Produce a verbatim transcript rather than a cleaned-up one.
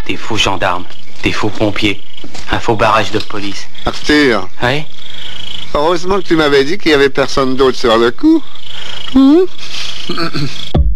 des faux gendarmes, des faux pompiers, un faux barrage de police. Arthur. Oui? Heureusement que tu m'avais dit qu'il y avait personne d'autre sur le coup. Hum?